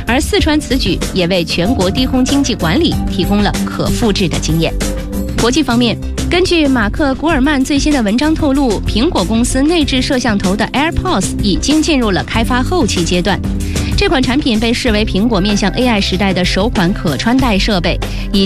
而四川此举也为全国低空经济管理提供了可复制的经验。国际方面，根据马克·古尔曼最新的文章透露，苹果公司内置摄像头的 AirPods 已经进入了开发后期阶段。这款产品被视为苹果面向 AI 时代的首款可穿戴设备，